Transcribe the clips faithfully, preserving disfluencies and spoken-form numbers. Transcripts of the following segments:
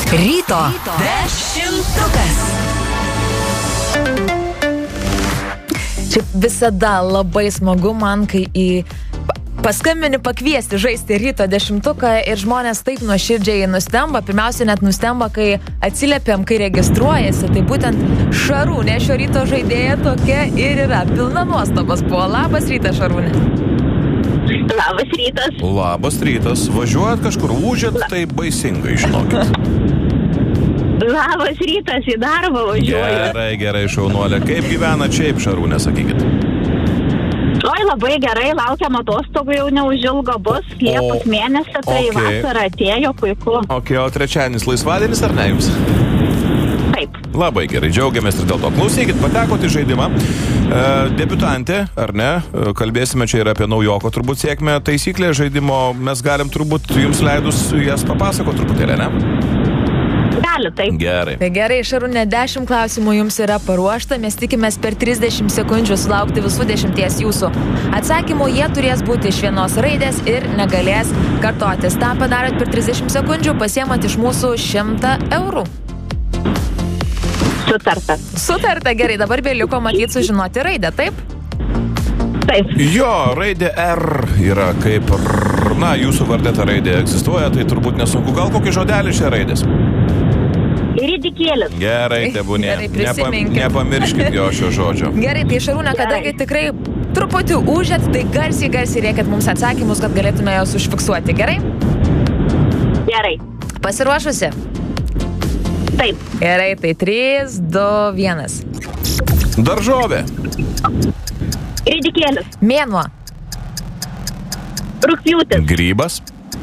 Ryto dešimtukas. Čia visada labai smagu man, kai į paskambini pakviesti žaisti ryto dešimtuką ir žmonės taip nuoširdžiai nustemba. Pirmiausia, net nustemba, kai atsiliepiam, kai registruojasi. Tai būtent Šarūnė, šio ryto žaidėja, tokia ir yra. Pilna nuostabos buvo. Labas rytas, Šarūnė. Labas rytas. Labas rytas. Važiuojat kažkur, ūžėt, tai baisingai, žinokit. Labas rytas, į darbą važiuoju. Gerai, gerai, šaunuolė. Kaip gyvena šiaip, Šarūnė, sakykit? Oi, labai gerai, laukiam atostogų, jau neužilgo bus, Liepos mėnesį, tai okay. Vasara atėjo, puiku. Ok, o trečiadienis laisvadienis ar ne jums? Taip. Labai gerai, džiaugiamės ir dėl to. Klausykit, patekot į žaidimą. E, debiutantė, ar ne? Kalbėsime čia ir apie naujoko turbūt sėkmę. Taisyklė žaidimo, mes galim turbūt jums leidus jas papasakoti truputėlį, ne? Gali, taip. Gerai. Tai gerai, Šarūnė, dešimt klausimų jums yra paruošta. Mes tikimės per trisdešimt sekundžių sulaukti visų dešimties jūsų atsakymų. Jie turės būti iš vienos raidės ir negalės kartotis. Ta padarot per trisdešimt sekundžių, pasiemat iš mūsų šimtą eurų. Sutarta. Sutarta, gerai. Dabar beliko matyti sužinoti raidę, taip? Taip. Jo, raidė R yra kaip R. Na, jūsų vardė ta raidė egzistuoja, tai turbūt nesunku. Gal kokį žodelį šią raidės? Ridikėlis. Gerai, tebūnė. Gerai, Nepa, prisiminkit. nepamirškit jo šio žodžio. Gerai, tai Šarūnė, kadangi tikrai truputį užėt, tai garsiai, garsiai rėkit mums atsakymus, kad galėtume jos užfiksuoti. Gerai? Gerai. Pasiruošusi? Taip. Gerai, tai trys, du, vienas. Daržovė. Ridikėlis. Mėnuo. Rugpjūtis. Grybas.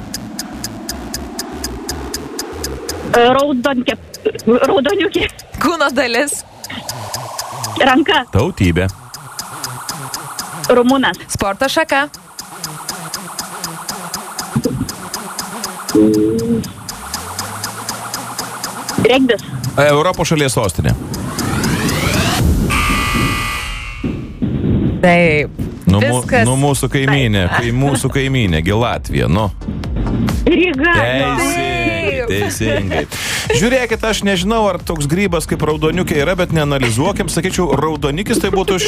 Raudonkė. Raudoniukė. Kūno dalis. Ranka. Tautybė. Rumunas. Sporto šaka. Regbis. Europos šalies sostinė. Taip. Nu, mu, Viskas. nu mūsų kaimynė, kai mūsų kaimynė, gi Latvija, nu. Ryga. Teisingai, teisingai. Žiūrėkit, aš nežinau, ar toks grybas kaip raudoniukė yra, bet neanalizuokim, sakyčiau, raudonikis tai būtų